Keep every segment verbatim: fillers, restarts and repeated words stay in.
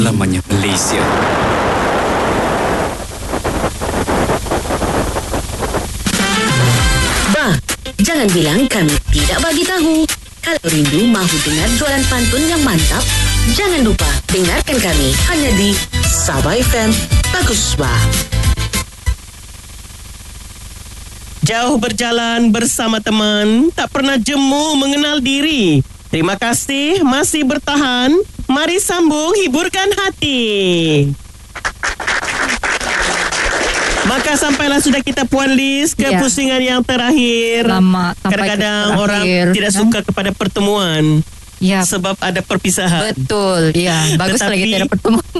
selamanya Malaysia. Bah, jangan bilang kami tidak bagi tahu. Kalau rindu mahu dengar jualan pantun yang mantap, jangan lupa dengarkan kami hanya di Sabah F M. Bagus bah. Jauh berjalan bersama teman, tak pernah jemu mengenal diri. Terima kasih masih bertahan. Mari sambung hiburkan hati. Maka sampailah sudah kita Puan Liz ke Ya. pusingan yang terakhir. Lama sampai Kadang-kadang ke orang terakhir, tidak kan? suka kepada pertemuan. Ya, Sebab ada perpisahan. betul. Ya, bagus Tetapi- lagi tiada pertemuan.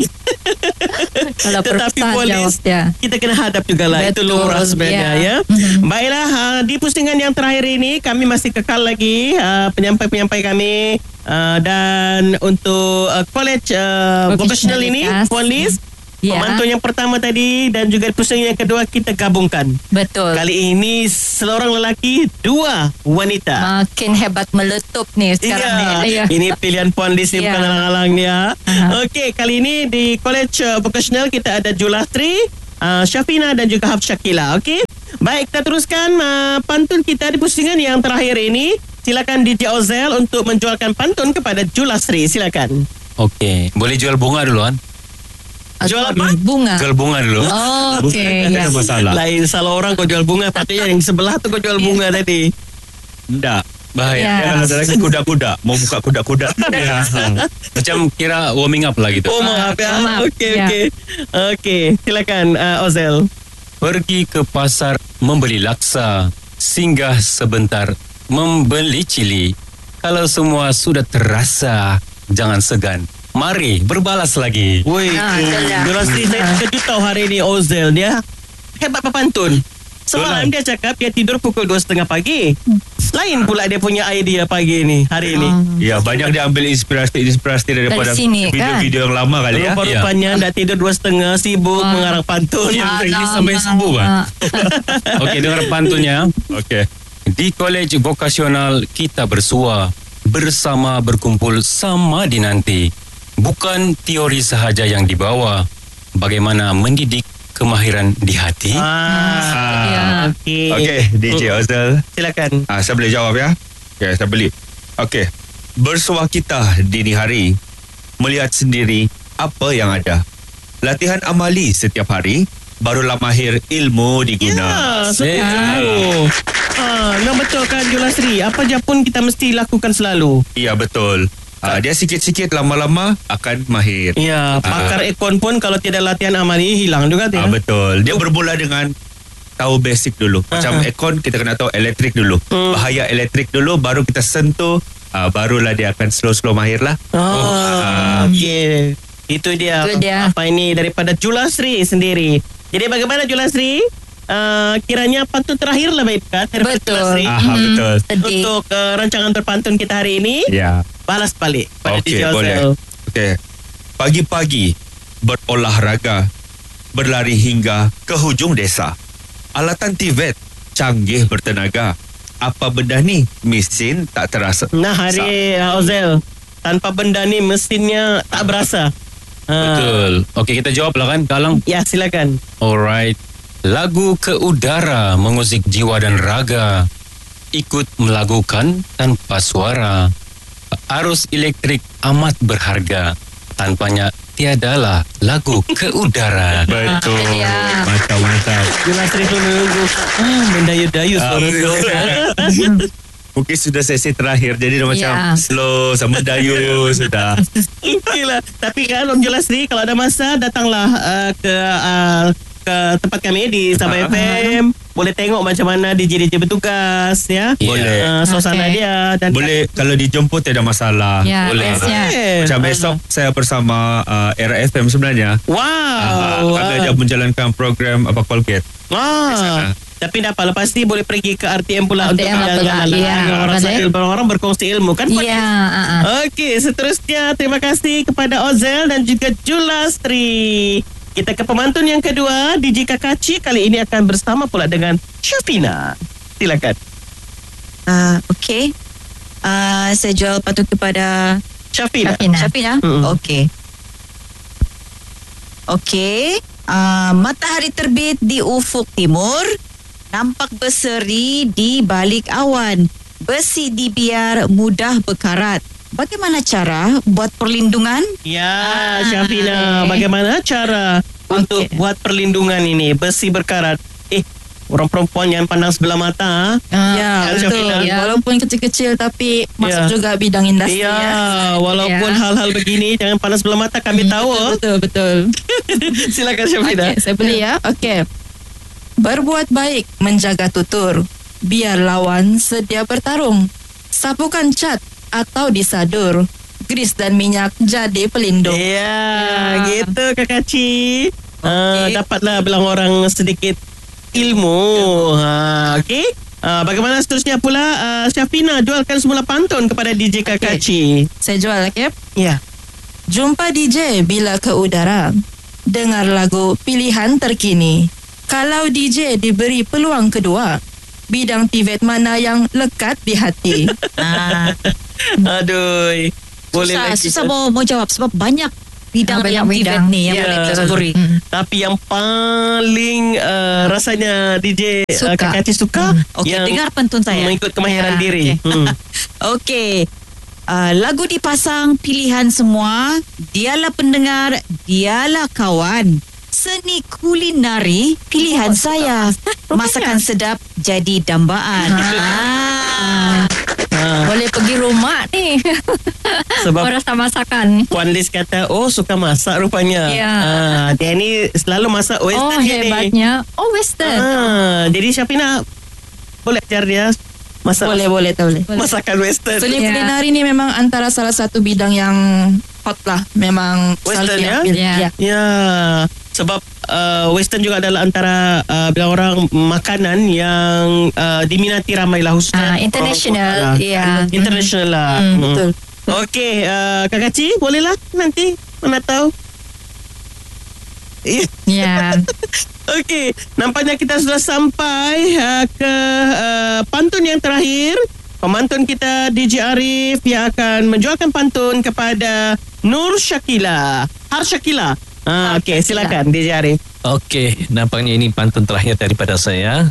Kalau Tetapi perpisahan polis jawab ya. kita kena hadap juga lah. Itu Betul, lumrah sebenarnya ya. ya. Mhm. Baiklah, uh, di pusingan yang terakhir ini kami masih kekal lagi uh, penyampai-penyampai kami uh, dan untuk uh, college uh, vocational ini Vocational Puan Liz, Ya. pemantun yang pertama tadi dan juga pusingan yang kedua kita gabungkan. Betul. Kali ini seorang lelaki, dua wanita. Makin hebat meletup nih sekarang Iya, ni. ini pilihan Puan Liz ni Ya. bukan alang-alang dia. Aha. Okey, kali ini di College uh, Vocational kita ada Julastri, uh, Syafina dan juga Haf Syakila. Okey. Baik, kita teruskan uh, pantun kita di pusingan yang terakhir ini. Silakan D J Ozel untuk menjualkan pantun kepada Julastri. Silakan. Okey, boleh jual bunga dulu kan? Jual apa? Bunga. Jual bunga dulu. Oh, okey. Tak ada Ya. masalah. Lain salah orang kau jual bunga, patutnya yang sebelah tu kau jual bunga tadi. Tak. Bahaya. Ya. Yang ada lagi kuda-kuda. Mau buka kuda-kuda. Ya. Macam kira warming up lah gitu. Oh, maaf ya. maaf. Okey, Ya. okey. Okey, silakan uh, Ozel. Pergi ke pasar membeli laksa, singgah sebentar membeli cili. Kalau semua sudah terasa, jangan segan. Mari berbalas lagi. Woi, Ah, jelas. Julastri saya terkejut tahu hari ni Ozel dia hebat berpantun. Semalam dia cakap dia tidur pukul dua tiga puluh pagi. Lain pula dia punya idea pagi ni, hari ni. Ya, banyak dia ambil inspirasi-inspirasi daripada Dari sini, kan? video-video yang lama kali ya. Rupa-rupanya dah tidur dua setengah, sibuk Ah. mengarang pantun. Yang ini sampai sembuh kan? Okey, dengar pantunnya. Okey. Di kolej vokasional kita bersua, bersama berkumpul sama dinanti. Bukan teori sahaja yang dibawa, bagaimana mendidik kemahiran di hati. Ah, Ya. okey. Okey, D J Ozel. Silakan. Ah, saya boleh jawab ya? Okey, saya beli. Okey. Bersuah kita dini hari, melihat sendiri apa yang ada. Latihan amali setiap hari, barulah mahir ilmu diguna. Ya, setuju. Ah, nak betul kan Julastri? Apa je pun kita mesti lakukan selalu. Ya, betul. Ah, dia sikit-sikit lama-lama akan mahir. Ya, pakar ekon pun kalau tidak latihan amali hilang juga tu. Ah, betul. Dia bermula dengan tahu basic dulu. Macam Aha. aircon kita kena tahu elektrik dulu. Hmm. Bahaya elektrik dulu, baru kita sentuh, ah, barulah dia akan slow-slow mahir lah. Oh, okey. Itu dia. Itu dia. Apa ini daripada Julastri sendiri. Jadi bagaimana Julastri? Uh, kiranya pantun terakhir lah baik kan? Daripada Betul. Julastri. Aha, betul. Sedih. Untuk uh, rancangan berpantun kita hari ini, Ya. balas balik pada D Okey, J boleh. Ozel. Okey. Pagi-pagi berolahraga, berlari hingga ke hujung desa. Alatan T V E T canggih bertenaga. Apa benda ni? Mesin tak terasa. Nah hari uh, Ozel, tanpa benda ni mesinnya tak berasa. Ah, Betul. Okey, kita jawab lah kan, Kalang. Ya, silakan. Alright. Lagu ke udara mengusik jiwa dan raga. Ikut melagukan tanpa suara. Arus elektrik amat berharga. Tanpanya tiadalah lagu ke udara. Betul. Ya. Mantap-mantap. Julastri pun menunggu. Ah, mendayu-dayu Ah, suara betul. tu. Mungkin sudah sesi terakhir, jadi dah macam Ya. slow sama dayu sudah. Okey lah. Tapi kan Om Julastri, kalau ada masa datanglah uh, ke uh, ke tempat kami di Sabah F M. Boleh tengok macam mana D J D J bertugas ya. Boleh. Uh, suasana Okey. dia dan Boleh kalau dijemput tidak masalah. Ya, Boleh. bestnya. Eh, Macam esok saya bersama uh, Era F M sebenarnya. Wow. Uh, kami ah. ada menjalankan program apa Colgate. Ah. Tapi tak apa, lepas ni boleh pergi ke R T M pula R T M untuk lah pula, jalan-jalan. ya. Orang Boleh. sambil orang berkongsi ilmu kan. Pak? Ya, ah, ah. Okey, seterusnya terima kasih kepada Ozel dan juga Julastri. Kita ke pemantun yang kedua, D J Kakaci kali ini akan bersama pula dengan Syafina. Silakan. Uh, Okey. Uh, saya jual pantun kepada Syafina. Syafina. Syafina. Mm-mm. Okey. Okey. Uh, matahari terbit di ufuk timur, nampak berseri di balik awan. Besi dibiar mudah berkarat. Bagaimana cara buat perlindungan? Ya, Ah, Syafina, okay. bagaimana cara untuk buat perlindungan ini? Besi berkarat. Eh, orang perempuan yang pandang sebelah mata. Ah, Ya, betul. Syafina. Ya. Walaupun kecil-kecil tapi masuk Ya. juga bidang industri Ya, ya. walaupun Ya. hal-hal begini jangan pandang sebelah mata, kami tahu. Betul, betul. Silakan Syafina. Okey, saya boleh ya. Okey. Berbuat baik menjaga tutur. Biar lawan sedia bertarung. Sapukan cat atau disadur. Gris dan minyak jadi pelindung. Ya, Ya. gitu Kakak Ci. Ah, Okey. dapatlah bilang orang sedikit ilmu. Ha, okey. Ah, bagaimana seterusnya pula ah, Syafina jualkan semula pantun kepada D J Kakak Ci. Saya jual, okey? Ya. Jumpa D J bila ke udara. Dengar lagu pilihan terkini. Kalau D J diberi peluang kedua, bidang Tivet mana yang lekat di hati? Ah, Aduh. Boleh susah, lagi. susah mau, mau jawab sebab banyak bidang Ah, banyak yang bidang. Tivet ni yang Ya. boleh kategori. Hmm. Tapi yang paling uh, rasanya D J uh, Suka. Kakak Ci suka Okey, yang dengar pantun saya. mengikut kemahiran Ya, diri. okey. Hmm. Okey. Uh, lagu dipasang pilihan semua. Dialah pendengar, dialah kawan. Seni kulinari pilihan saya. Masakan sedap jadi dambaan. Ah. Ah, Boleh pergi rumah ni. sebab Merasa masakan. Puan Liz kata, oh suka masak rupanya. Ya. Ah, dia ni selalu masak Oh, western dia ni. hebatnya. Oh, western. Ah, jadi Syafina boleh ajar dia masak Boleh, boleh, tak boleh. masakan western. Seni Ya. kulinari ni memang antara salah satu bidang yang hot lah. Memang Western, selalu ya? diambil. Ya. Ya. Ya, sebab uh, western juga adalah antara uh, bilang orang makanan yang uh, diminati ramai lah khususnya Ah, international, orang- ya. international lah. Hmm, Hmm. betul. Okey, uh, Kakak Ci bolehlah nanti mana tahu. Eh, Ya. Okey, nampaknya kita sudah sampai uh, ke uh, pantun yang terakhir. Pemantun kita D J Arif yang akan menjualkan pantun kepada Nur Syakila. Har Syakila. Ah, okey, silakan D J Arif. Okey, nampaknya ini pantun terakhir daripada saya.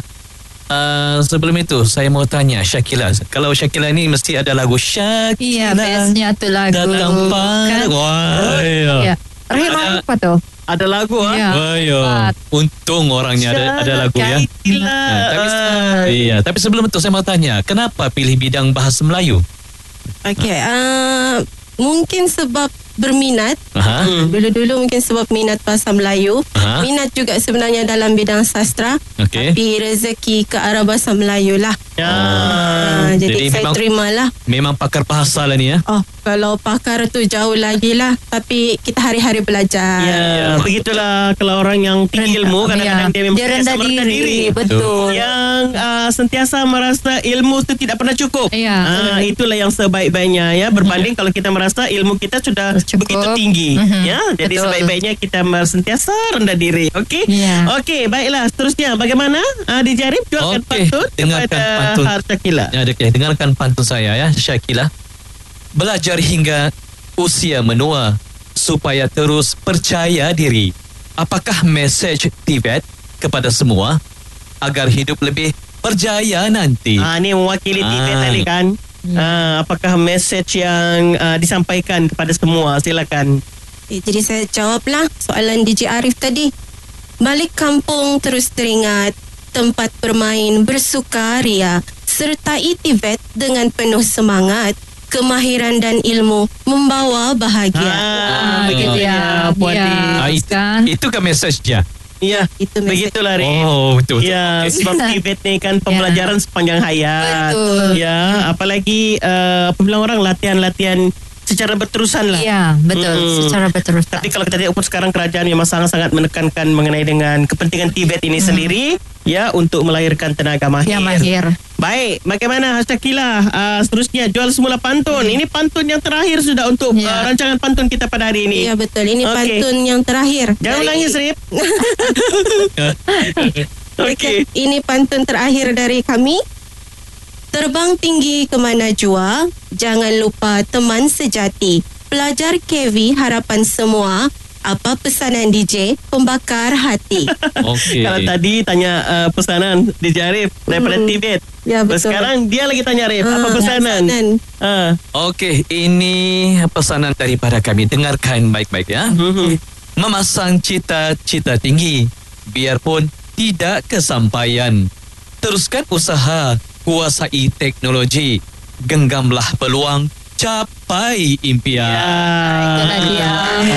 Uh, sebelum itu, saya mau tanya Syakila. Kalau Syakila ni mesti ada lagu Syakila. Iya, bestnya tu lagu. Datang pada. Wah, ya. Ya. Terakhir Ada- apa tu? Ada lagu ah. Ya. Wah, ya. Untung orangnya ada, ada lagu ya. Syakila. Nah, tapi, iya, tapi sebelum itu saya mau tanya, kenapa pilih bidang bahasa Melayu? Okey, uh, mungkin sebab berminat. Aha. Dulu-dulu mungkin sebab minat bahasa Melayu. Aha. Minat juga sebenarnya dalam bidang sastra. Okey. Tapi rezeki ke arah bahasa Melayu lah. Ya. Uh, jadi, jadi saya memang- terimalah. Memang pakar bahasa lah ni ya. Oh, kalau pakar tu jauh lagi lah. Tapi kita hari-hari belajar. Ya, begitulah kalau orang yang tinggi ilmu kadang-kadang Ya. dia memang Dia rendah sentiasa merendah diri. Betul. Yang uh, sentiasa merasa ilmu itu tidak pernah cukup. Ya. Ah, itulah yang sebaik-baiknya ya berbanding kalau kita merasa ilmu kita sudah Cukup. begitu tinggi Mhm. ya. Jadi Betul. sebaik-baiknya kita sentiasa rendah diri. Okey. Ya. Okey, baiklah. Seterusnya bagaimana? Uh, D J Arif jualkan Okey, pantun dengarkan kepada pantun. Har Syakila. Ya, okay. Dengarkan pantun saya ya, Syakila. Belajar hingga usia menua supaya terus percaya diri. Apakah mesej Tibet kepada semua agar hidup lebih berjaya nanti? Ah, ni mewakili Tibet Ah. tadi kan. Ah, apakah message yang uh, disampaikan kepada semua? Silakan. Eh, jadi saya jawablah soalan D J Arif tadi. Balik kampung terus teringat tempat bermain bersukaria. Sertai Tibet dengan penuh semangat. Kemahiran dan ilmu membawa bahagia. Ah, Ah, begitu ya, ya. Puan Ya. Tis. Ah, it- kan? itu kan mesejnya. Ya, Itu mesej. begitulah Ri. Oh, betul. Ya, Okey. sebab Tibet ni kan pembelajaran sepanjang hayat. Betul. Ya, apalagi uh, apa bilang orang latihan-latihan secara berterusan lah. Ya, betul. Mm-mm. Secara berterus. Tapi kalau kita lihat pun sekarang kerajaan memang sangat-sangat menekankan mengenai dengan kepentingan Tibet ini sendiri ya untuk melahirkan tenaga mahir. Ya, mahir. Baik, bagaimana Syakila? Uh, seterusnya jual semula pantun. Ini pantun yang terakhir sudah untuk Ya. uh, rancangan pantun kita pada hari ini. Ya betul. Ini Okey. pantun yang terakhir. Jangan Dari- menangis, Rip. Okey. Ini pantun terakhir dari kami. Terbang tinggi ke mana jua, jangan lupa teman sejati. Pelajar K V harapan semua, Apa pesanan D J pembakar hati? Okey. Kalau tadi tanya uh, pesanan D J Arif daripada Mm-mm. Tibet. Ya, betul. Sekarang dia lagi tanya Arif, Ah, apa pesanan? pesanan. Ah. Okey, ini pesanan daripada kami. Dengarkan baik-baik ya. Mhm. Memasang cita-cita tinggi biarpun tidak kesampaian. Teruskan usaha, kuasai teknologi, genggamlah peluang, capai impian. Ya. Itulah dia.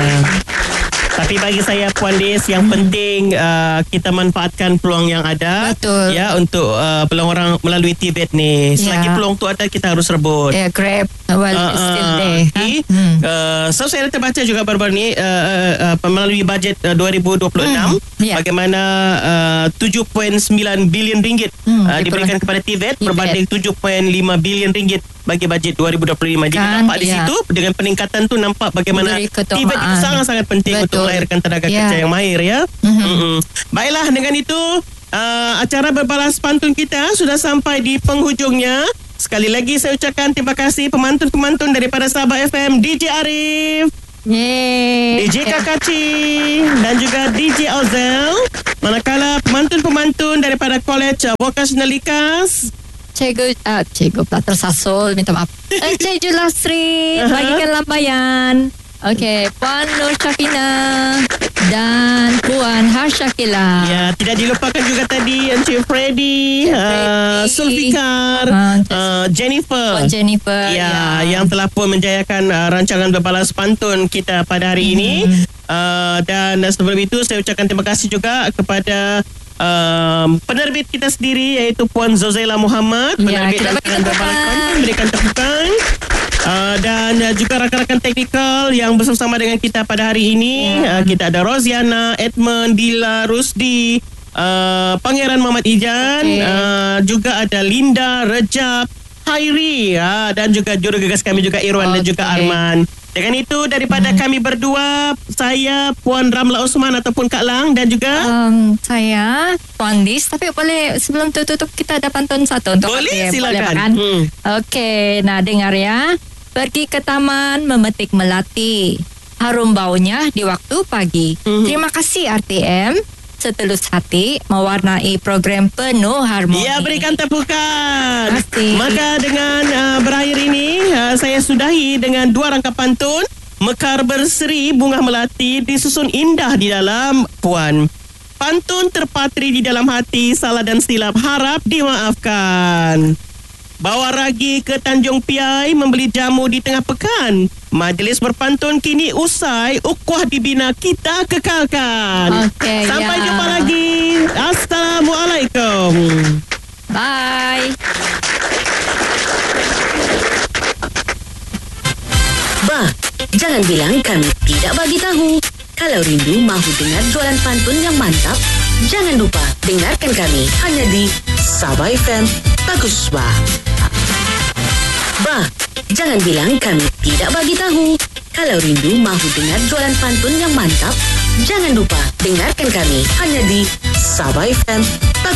Tapi bagi saya Puan Dis, yang penting uh, kita manfaatkan peluang yang ada. Betul. Ya, untuk uh, peluang orang melalui Tibet ni. Selagi Ya. peluang tu ada, kita harus rebut. Yeah, Grab. Well, Ah, it's still ah. there. Okay. Hmm. Uh, so saya terbaca juga baru-baru ni uh, uh, uh, melalui bajet uh, dua ribu dua puluh enam Hmm, ya. bagaimana uh, tujuh perpuluhan sembilan bilion ringgit Hmm, uh, diberikan kepada Tibet Tibet. berbanding tujuh perpuluhan lima bilion ringgit bagi bajet dua ribu dua puluh lima. Jadi Kan, nampak di ya. situ dengan peningkatan tu nampak bagaimana Beri keutamaan. Tibet itu sangat-sangat penting Betul. untuk melahirkan tenaga Ya. kerja yang mahir ya. Mhm. Mm-mm. Baiklah, dengan itu uh, acara berbalas pantun kita sudah sampai di penghujungnya. Sekali lagi saya ucapkan terima kasih pemantun-pemantun daripada Sabah F M, D J Arif, Yeay. D J Kakaci dan juga D J Ozel. Manakala pemantun-pemantun daripada College Vocational Likas. Cikgu, ah, cikgu pula tersasul, minta maaf. Eh, Cikgu Lasri, Aha. bagikan lambaian. Okey, Puan Nur Syafina dan Puan Harsyakila. Ya, tidak dilupakan juga tadi Encik Freddy, uh, Freddy. Sulfikar, Ah, uh, Jennifer. Puan Jennifer. Ya, yang telah pun menjayakan uh, rancangan berbalas pantun kita pada hari ini. Uh, dan uh, sebelum itu saya ucapkan terima kasih juga kepada um, penerbit kita sendiri iaitu Puan Zozela Muhammad, Ya, penerbit kita bagi rancangan berbalas tepukan. pantun, berikan tepukan. Uh, dan uh, juga rakan-rakan teknikal yang bersama dengan kita pada hari ini. Ya. Uh, kita ada Roziana, Edmund, Dila, Rusdi, uh, Pangeran Muhammad Ijan, Okey. uh, juga ada Linda, Rejab, Hairi, uh, dan juga jurugegas kami juga Irwan dan juga Okey. Arman. Dengan itu daripada Hmm. kami berdua, saya Puan Ramla Osman ataupun Kak Lang dan juga Um, saya Puan Dis, tapi boleh sebelum tu tutup kita ada pantun satu untuk boleh hati. silakan. Boleh kan? Hmm. Okey, nah dengar ya. Pergi ke taman memetik melati. Harum baunya di waktu pagi. Mhm. Terima kasih R T M. Setulus hati mewarnai program penuh harmoni. Ya, berikan tepukan. Terima kasih. Maka dengan uh, berakhir ini uh, saya sudahi dengan dua rangka pantun. Mekar berseri bunga melati disusun indah di dalam Puan. Pantun terpatri di dalam hati, salah dan silap harap dimaafkan. Bawa ragi ke Tanjung Piai membeli jamu di tengah pekan. Majlis berpantun kini usai, ukhuwah dibina kita kekalkan. Okey, Sampai ya. jumpa lagi. Assalamualaikum. Bye. Bah, jangan bilang kami tidak bagi tahu. Kalau rindu mahu dengar jualan pantun yang mantap, jangan lupa dengarkan kami hanya di Sabah F M Bagus Bah. Bah, jangan bilang kami tidak bagi tahu. Kalau rindu mahu dengar jualan pantun yang mantap, jangan lupa dengarkan kami hanya di Sabah F M